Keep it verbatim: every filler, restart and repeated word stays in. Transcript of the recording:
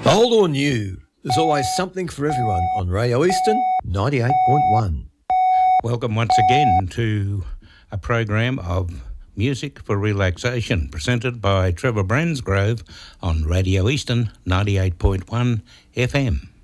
Old or new, there's always something for everyone on Radio Eastern ninety-eight point one. Welcome once again to a program of music for relaxation presented by Trevor Bransgrove on Radio Eastern ninety-eight point one F M.